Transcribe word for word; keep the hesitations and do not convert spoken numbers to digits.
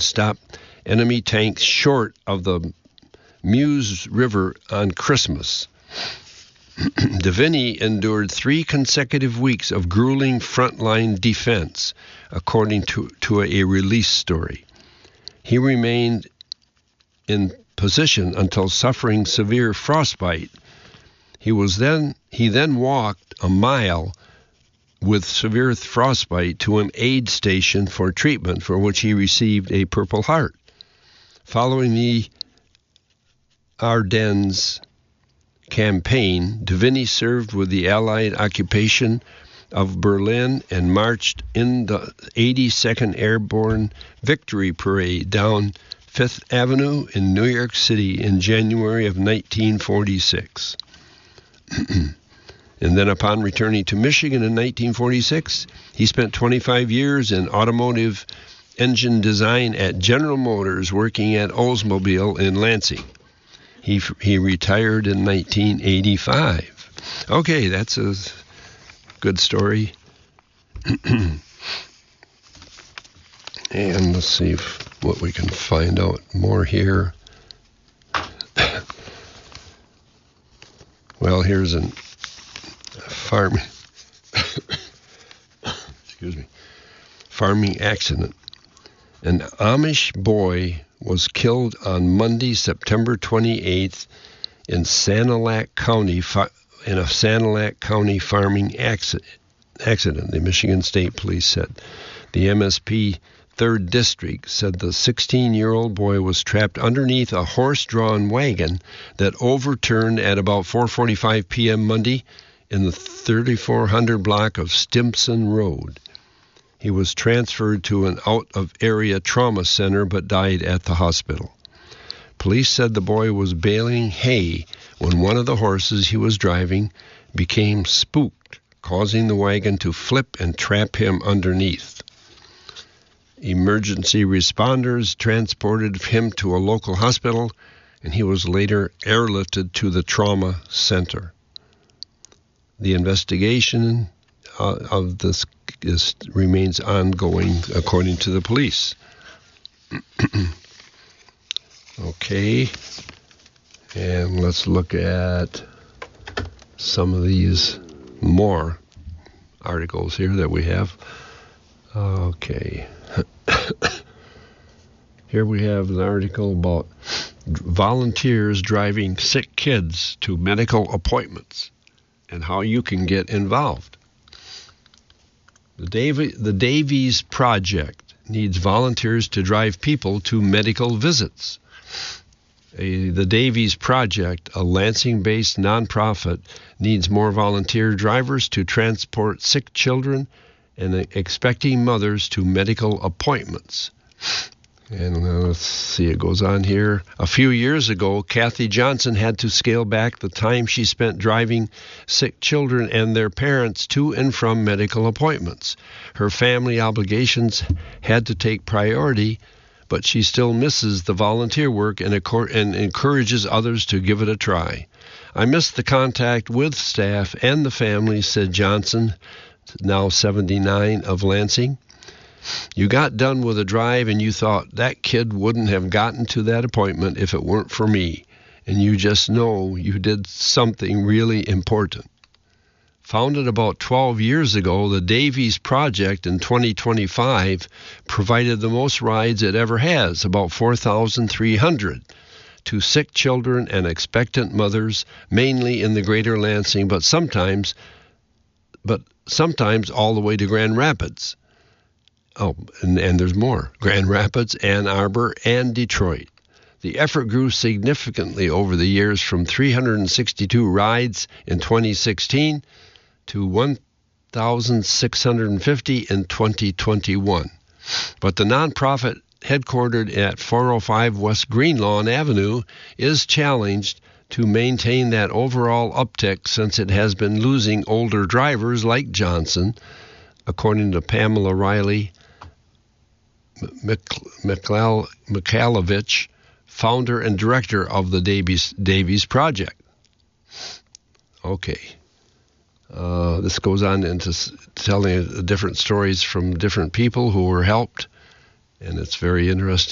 stop enemy tanks short of the Meuse River on Christmas. Davini endured three consecutive weeks of grueling frontline defense, according to, to a release story. He remained in position until suffering severe frostbite. He was then he then walked a mile with severe frostbite to an aid station for treatment, for which he received a Purple Heart. Following the Ardennes campaign, Davini served with the Allied occupation of Berlin and marched in the eighty-second Airborne Victory Parade down Fifth Avenue in New York City in January of nineteen forty-six. And then upon returning to Michigan in nineteen forty-six, he spent twenty-five years in automotive engine design at General Motors, working at Oldsmobile in Lansing. He he retired in nineteen eighty-five. Okay, that's a good story. And let's see if, what we can find out more here. Well, here's an farm excuse me farming accident. An Amish boy was killed on Monday, September twenty-eighth, in Sanilac County, in a Sanilac County farming accident. Accident, the Michigan State Police said. The M S P third District said the sixteen-year-old boy was trapped underneath a horse-drawn wagon that overturned at about four forty-five p.m. Monday in the thirty-four hundred block of Stimson Road. He was transferred to an out-of-area trauma center but died at the hospital. Police said the boy was baling hay when one of the horses he was driving became spooked, causing the wagon to flip and trap him underneath. Emergency responders transported him to a local hospital, and he was later airlifted to the trauma center. The investigation uh, of this is, remains ongoing, according to the police. Okay, and let's look at some of these more articles here that we have. Okay. Here we have an article about volunteers driving sick kids to medical appointments and how you can get involved. The, Dav- the Davies Project needs volunteers to drive people to medical visits. A, the Davies Project, a Lansing-based nonprofit, needs more volunteer drivers to transport sick children and expecting mothers to medical appointments. And uh, let's see, it goes on here. A few years ago, Kathy Johnson had to scale back the time she spent driving sick children and their parents to and from medical appointments. Her family obligations had to take priority, but she still misses the volunteer work and, accor- and encourages others to give it a try. I miss the contact with staff and the family, said Johnson, now seventy-nine, of Lansing. You got done with a drive and you thought, that kid wouldn't have gotten to that appointment if it weren't for me. And you just know you did something really important. Founded about twelve years ago, the Davies Project in twenty twenty-five provided the most rides it ever has, about four thousand three hundred, to sick children and expectant mothers, mainly in the greater Lansing, but sometimes, but sometimes all the way to Grand Rapids. Oh, and, and there's more. Grand Rapids, Ann Arbor, and Detroit. The effort grew significantly over the years from three hundred sixty-two rides in twenty sixteen to one thousand six hundred fifty in twenty twenty-one. But the nonprofit, headquartered at four oh five West Greenlawn Avenue, is challenged to maintain that overall uptick since it has been losing older drivers like Johnson, according to Pamela Riley Mikhailovich, founder and director of the Davies, Davies Project. Okay. Uh, this goes on into telling different stories from different people who were helped, and it's very interesting.